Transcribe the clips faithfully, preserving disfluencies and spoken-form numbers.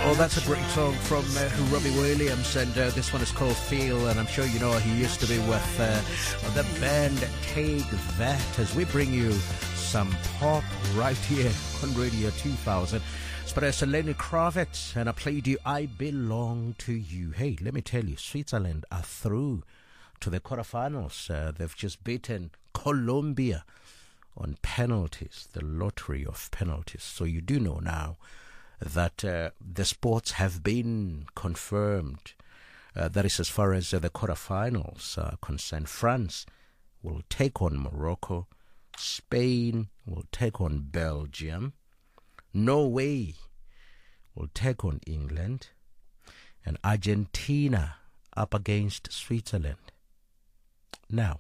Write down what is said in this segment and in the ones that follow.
Oh, that's a great song from uh, Robbie Williams, and uh, this one is called Feel, and I'm sure you know he used to be with uh, the band Take That, as we bring you some pop right here on Radio two thousand. It's Lenny Kravitz, and I played you I Belong to You. Hey, let me tell you, Switzerland are through to the quarterfinals. Uh, they've just beaten Colombia on penalties, the lottery of penalties. So you do know now that uh, the sports have been confirmed. Uh, that is as far as uh, the quarterfinals are concerned. France will take on Morocco. Spain will take on Belgium. Norway will take on England. And Argentina up against Switzerland. Now,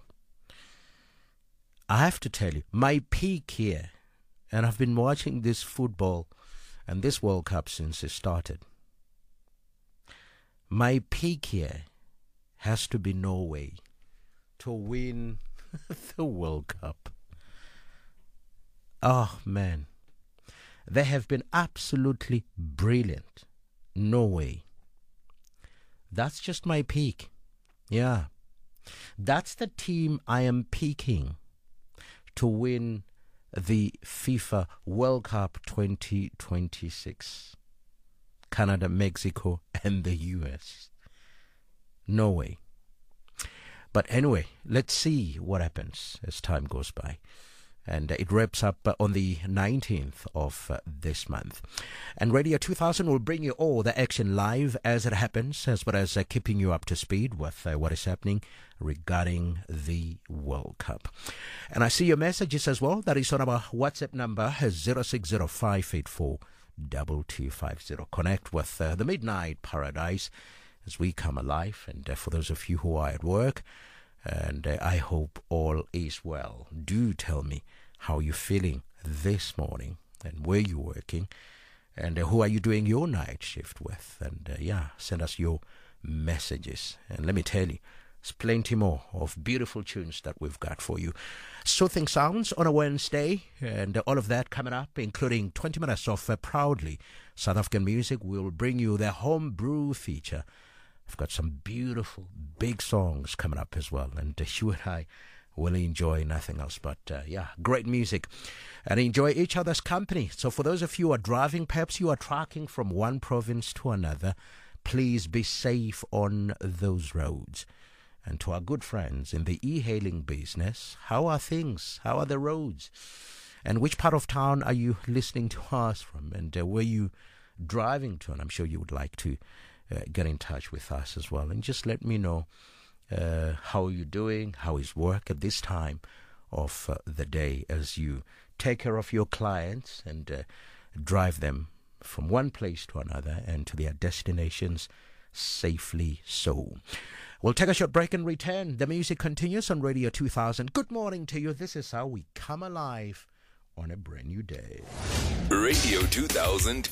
I have to tell you, my peak here, and I've been watching this football and this World Cup since it started. My peak here has to be Norway to win the World Cup. Oh, man. They have been absolutely brilliant. Norway. That's just my peak. Yeah. That's the team I am peaking to win the FIFA World Cup twenty twenty-six. Canada, Mexico, and the U S. Norway. But anyway, let's see what happens as time goes by. And it wraps up uh, on the nineteenth of uh, this month. And Radio two thousand will bring you all the action live as it happens, as well as uh, keeping you up to speed with uh, what is happening regarding the World Cup. And I see your messages as well. That is on our WhatsApp number, zero six zero five eight four two two five zero. Connect with uh, the Midnight Paradise as we come alive. And uh, for those of you who are at work, and uh, I hope all is well. Do tell me how you're feeling this morning and where you're working and uh, who are you doing your night shift with. And uh, yeah, send us your messages. And let me tell you, there's plenty more of beautiful tunes that we've got for you. Soothing Sounds on a Wednesday, and uh, all of that coming up, including twenty minutes of uh, proudly South African music. We'll bring you the Homebrew feature. I've got some beautiful, big songs coming up as well. And uh, you and I will enjoy nothing else but, uh, yeah, great music. And enjoy each other's company. So for those of you who are driving, perhaps you are tracking from one province to another, please be safe on those roads. And to our good friends in the e-hailing business, how are things? How are the roads? And which part of town are you listening to us from? And uh, where you driving to? And I'm sure you would like to Uh, get in touch with us as well, and just let me know uh, how you're doing, how is work at this time of uh, the day as you take care of your clients and uh, drive them from one place to another and to their destinations safely so. We'll take a short break and return. The music continues on Radio two thousand. Good morning to you. This is how we come alive on a brand new day. Radio two thousand